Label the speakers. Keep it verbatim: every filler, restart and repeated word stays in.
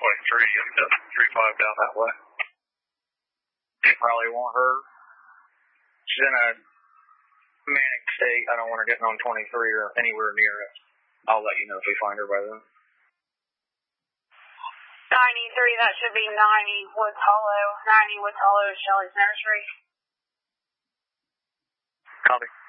Speaker 1: twenty-three, and uh, three five down that way.
Speaker 2: Probably want her. She's in a manic state. I don't want her getting on twenty-three or anywhere near it. I'll let you know if we find her by then.
Speaker 3: ninety-three, that should be ninety Woods Hollow. ninety Woods Hollow is Shelley's nursery.
Speaker 2: Copy.